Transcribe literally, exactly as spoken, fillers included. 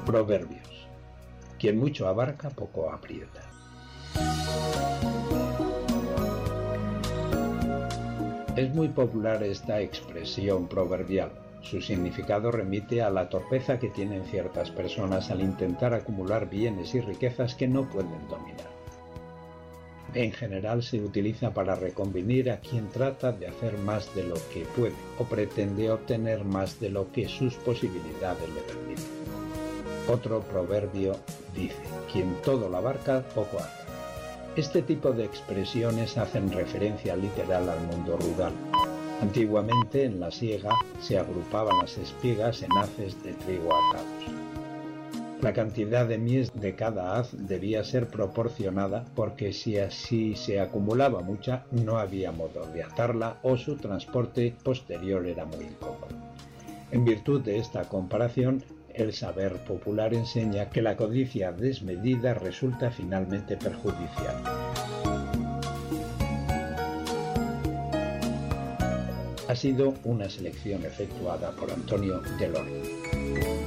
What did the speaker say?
Proverbios. Quien mucho abarca, poco aprieta. Es muy popular esta expresión proverbial. Su significado remite a la torpeza que tienen ciertas personas al intentar acumular bienes y riquezas que no pueden dominar. En general se utiliza para reconvenir a quien trata de hacer más de lo que puede o pretende obtener más de lo que sus posibilidades le permiten. Otro proverbio dice: quien todo lo abarca, poco hace. Este tipo de expresiones hacen referencia literal al mundo rural. Antiguamente en la siega se agrupaban las espigas en haces de trigo atados. La cantidad de mies de cada haz debía ser proporcionada porque si así se acumulaba mucha, no había modo de atarla o su transporte posterior era muy incómodo. En virtud de esta comparación, el saber popular enseña que la codicia desmedida resulta finalmente perjudicial. Ha sido una selección efectuada por Antonio Delorme.